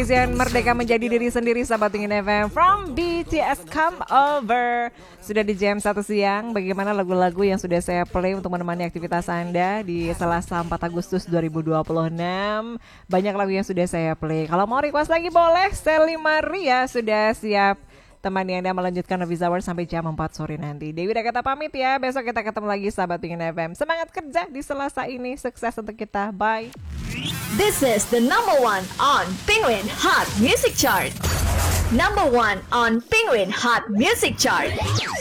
Yang merdeka menjadi diri sendiri, sahabat Pingin FM from BTS Come Over. Sudah di jam 1 siang. Bagaimana lagu-lagu yang sudah saya play untuk menemani aktivitas Anda di Selasa 4 Agustus 2026? Banyak lagu yang sudah saya play. Kalau mau request lagi boleh. Sally Maria sudah siap temani Anda melanjutkan Novice Hour sampai jam 4 sore nanti. Dewi udah kata pamit ya. Besok kita ketemu lagi, sahabat Pingin FM. Semangat kerja di Selasa ini. Sukses untuk kita. Bye. This is the number one on Penguin Hot Music Chart. Number one on Penguin Hot Music Chart.